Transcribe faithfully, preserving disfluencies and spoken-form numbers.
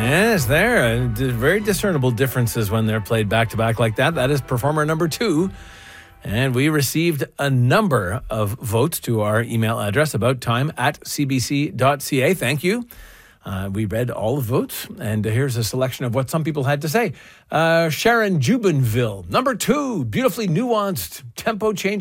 Yes, there. Uh, d- Very discernible differences when they're played back to back like that. That is performer number two. And we received a number of votes to our email address, about time at c b c dot c a. Thank you. Uh, we read all the votes, and here's a selection of what some people had to say. Uh, Sharon Jubinville, number two, beautifully nuanced, tempo change.